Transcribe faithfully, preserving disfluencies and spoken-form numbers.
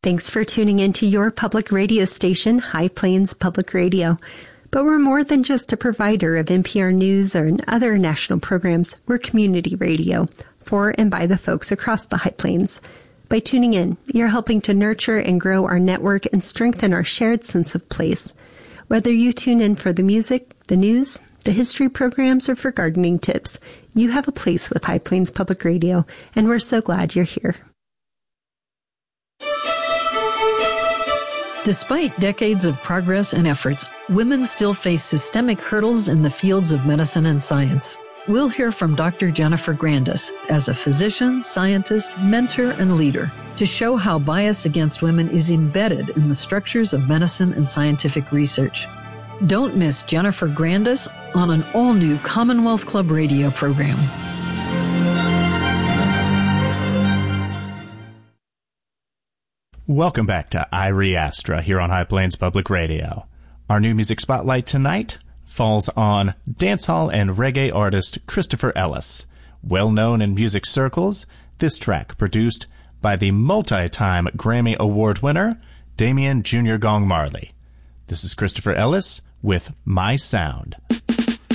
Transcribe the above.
Thanks for tuning in to your public radio station, High Plains Public Radio. But we're more than just a provider of N P R News or other national programs. We're community radio for and by the folks across the High Plains. By tuning in, you're helping to nurture and grow our network and strengthen our shared sense of place. Whether you tune in for the music, the news, the history programs, or for gardening tips, you have a place with High Plains Public Radio, and we're so glad you're here. Despite decades of progress and efforts, women still face systemic hurdles in the fields of medicine and science. We'll hear from Doctor Jennifer Grandis as a physician, scientist, mentor, and leader to show how bias against women is embedded in the structures of medicine and scientific research. Don't miss Jennifer Grandis on an all-new Commonwealth Club radio program. Welcome back to Irie Astra here on High Plains Public Radio. Our new music spotlight tonight falls on dancehall and reggae artist Christopher Ellis. Well known in music circles, this track produced by the multi-time Grammy Award winner Damian Junior Gong Marley. This is Christopher Ellis with My Sound.